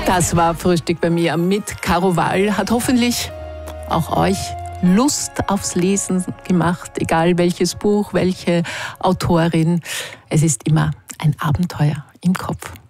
Das war Frühstück bei mir mit Caro Wall. Hat hoffentlich auch euch Lust aufs Lesen gemacht, egal welches Buch, welche Autorin. Es ist immer ein Abenteuer im Kopf.